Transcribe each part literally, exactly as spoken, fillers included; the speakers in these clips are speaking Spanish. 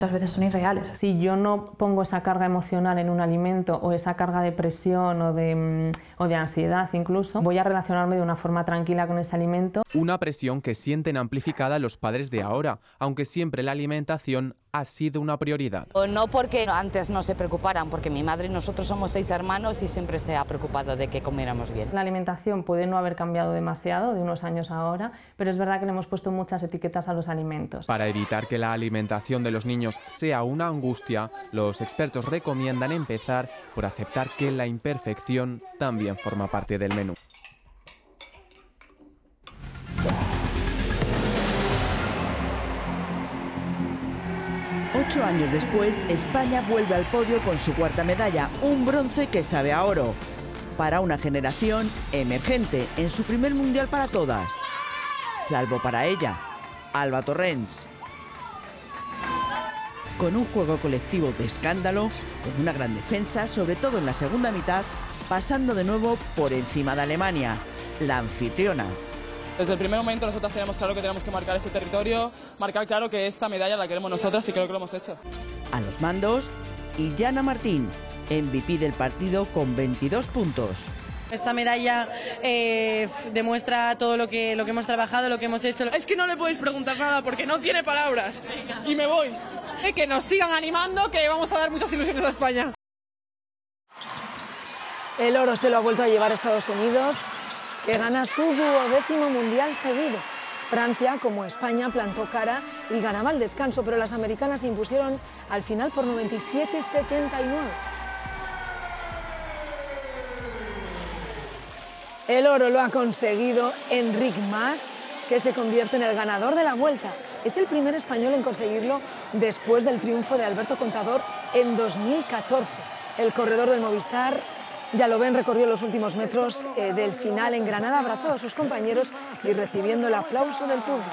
Muchas veces son irreales. Si yo no pongo esa carga emocional en un alimento o esa carga de presión o de, o de ansiedad incluso, voy a relacionarme de una forma tranquila con ese alimento. Una presión que sienten amplificada los padres de ahora, aunque siempre la alimentación ha sido una prioridad. No porque antes no se preocuparan, porque mi madre y nosotros somos seis hermanos y siempre se ha preocupado de que comiéramos bien. La alimentación puede no haber cambiado demasiado de unos años a ahora, pero es verdad que le hemos puesto muchas etiquetas a los alimentos. Para evitar que la alimentación de los niños sea una angustia, los expertos recomiendan empezar por aceptar que la imperfección también forma parte del menú. Ocho años después, España vuelve al podio con su cuarta medalla, un bronce que sabe a oro. Para una generación emergente en su primer mundial para todas. Salvo para ella, Alba Torrents. Con un juego colectivo de escándalo, con una gran defensa, sobre todo en la segunda mitad, pasando de nuevo por encima de Alemania, la anfitriona. Desde el primer momento nosotros tenemos claro que tenemos que marcar ese territorio, marcar claro que esta medalla la queremos nosotros y creo que lo hemos hecho. A los mandos, Illana Martín, M V P del partido con veintidós puntos. Esta medalla eh, demuestra todo lo que, lo que hemos trabajado, lo que hemos hecho. Es que no le podéis preguntar nada porque no tiene palabras. Y me voy. Eh, que nos sigan animando, que vamos a dar muchas ilusiones a España. El oro se lo ha vuelto a llevar a Estados Unidos, que gana su duodécimo mundial seguido. Francia, como España, plantó cara y ganaba el descanso, pero las americanas se impusieron al final por noventa y siete a setenta y nueve. El oro lo ha conseguido Enric Mas, que se convierte en el ganador de la Vuelta. Es el primer español en conseguirlo después del triunfo de Alberto Contador en dos mil catorce. El corredor del Movistar, ya lo ven, recorrió los últimos metros eh, del final en Granada, abrazó a sus compañeros y recibiendo el aplauso del público.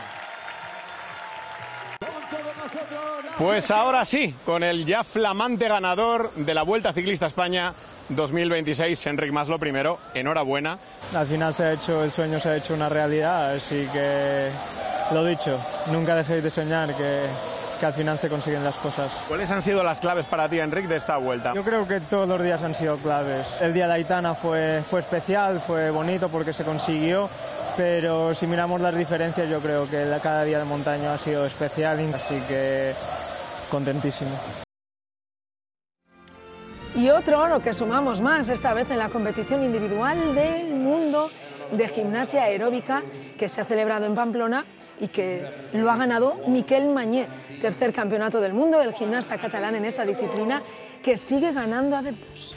Pues ahora sí, con el ya flamante ganador de la Vuelta Ciclista España dos mil veintiséis, Enric Mas, lo primero, enhorabuena. Al final se ha hecho, el sueño se ha hecho una realidad, así que lo dicho, nunca dejéis de soñar, que, que al final se consiguen las cosas. ¿Cuáles han sido las claves para ti, Enric, de esta Vuelta? Yo creo que todos los días han sido claves. El día de Aitana fue, fue especial, fue bonito porque se consiguió, pero si miramos las diferencias yo creo que cada día de montaña ha sido especial, así que contentísimo. Y otro oro que sumamos más, esta vez en la competición individual del mundo de gimnasia aeróbica que se ha celebrado en Pamplona y que lo ha ganado Miquel Mañé, tercer campeonato del mundo del gimnasta catalán en esta disciplina, que sigue ganando adeptos.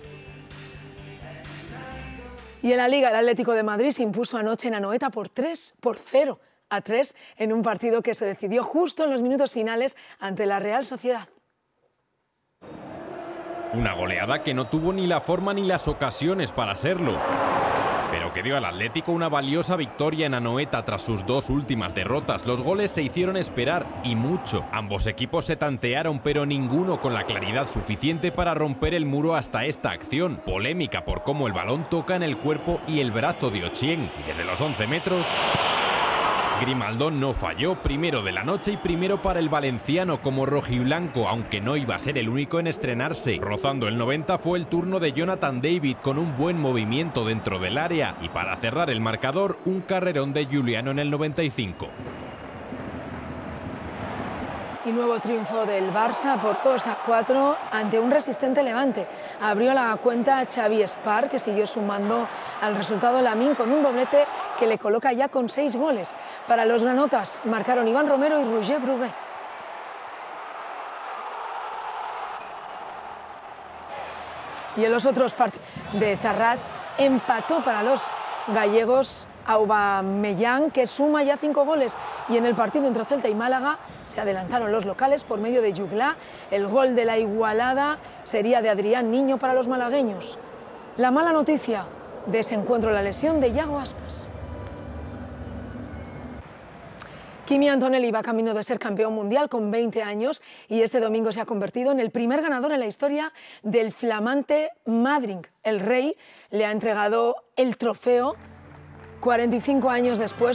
Y en la Liga, el Atlético de Madrid se impuso anoche en Anoeta por tres por cero a tres en un partido que se decidió justo en los minutos finales ante la Real Sociedad. Una goleada que no tuvo ni la forma ni las ocasiones para serlo, pero que dio al Atlético una valiosa victoria en Anoeta tras sus dos últimas derrotas. Los goles se hicieron esperar y mucho. Ambos equipos se tantearon, pero ninguno con la claridad suficiente para romper el muro hasta esta acción. Polémica por cómo el balón toca en el cuerpo y el brazo de Ochieng. Y desde los once metros... Grimaldón no falló, primero de la noche y primero para el valenciano como rojiblanco, aunque no iba a ser el único en estrenarse. Rozando el noventa fue el turno de Jonathan David con un buen movimiento dentro del área y para cerrar el marcador un carrerón de Juliano en el noventa y cinco. Y nuevo triunfo del Barça por dos a cuatro ante un resistente Levante. Abrió la cuenta Xavi Espar, que siguió sumando al resultado Lamine con un doblete que le coloca ya con seis goles. Para los granotas marcaron Iván Romero y Roger Brugué. Y en los otros partidos de Tarrats empató para los gallegos Aubameyang, que suma ya cinco goles, y en el partido entre Celta y Málaga se adelantaron los locales por medio de Jugla. El gol de la igualada sería de Adrián Niño para los malagueños. La mala noticia de ese encuentro, la lesión de Yago Aspas. Kimi Antonelli va camino de ser campeón mundial con veinte años y este domingo se ha convertido en el primer ganador en la historia del flamante Madrid. El rey le ha entregado el trofeo cuarenta y cinco años después